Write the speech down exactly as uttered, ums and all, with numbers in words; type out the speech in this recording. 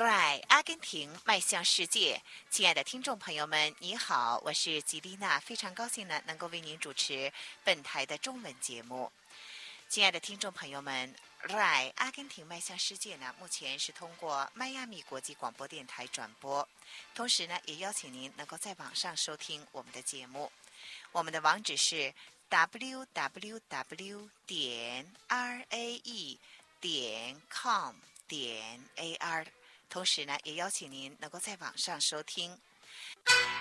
，Right， 阿根廷迈向世界。亲爱的听众朋友们，你好，我是吉丽娜，非常高兴呢能够为您主持本台的中文节目。亲爱的听众朋友们，Right， 阿根廷迈向世界呢，目前是通过迈阿密国际广播电台转播，同时呢，也邀请您能够在网上收听我们的节目。我们的网址是 double-u double-u double-u 点 r a e 点 com 点 a r， 同时呢，也邀请您能够在网上收听。